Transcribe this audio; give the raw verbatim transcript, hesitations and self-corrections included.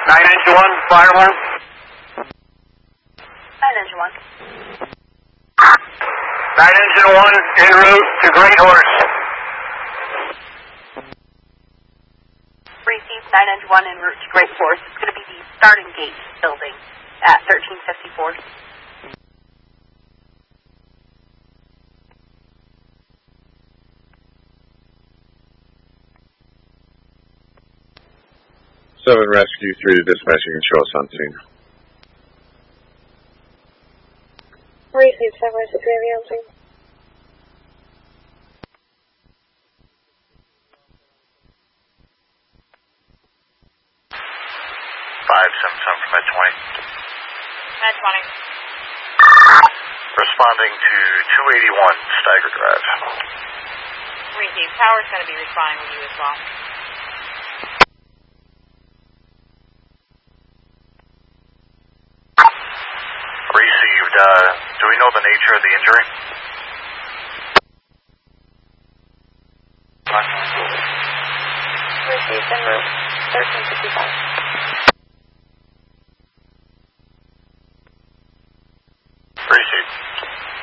nine engine one, fire alarm. nine engine one. nine engine one, en route to Great Horse. Received nine engine one en route to Great Horse. It's going to be the starting gate building at thirteen fifty-four. seven Rescue three to dispatching and show us on scene. Received seven Rescue three on scene. five seven seven from Med twenty. Med twenty. Responding to two eighty-one Steiger Drive. Received. Tower's going to be responding with you as well. Received. Uh, do we know the nature of the injury? Received en route thirteen fifty-five. Received.